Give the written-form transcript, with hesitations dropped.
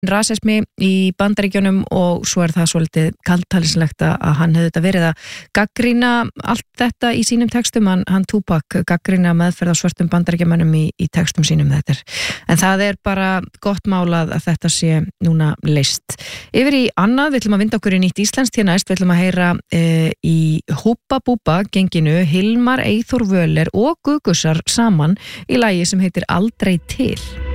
rasismi í Bandaríkjunum og svo það svolítið kaldtælislegt að hann hefði þetta verið að gagnrýna allt þetta í sínum textum, hann Tupac gagnrýna meðferð á svörtum Bandaríkjamönnum í textum sínum þetta. En það bara gott málað að þetta sé núna leyst. Yfir í annað, við ætlum að vinda okkur í nýtt íslenskt hér næst, við ætlum að heyra í Húbba Búbba genginu Hilmar Eyþór Völer og Gugusar saman í lagi sem heitir Aldrei til.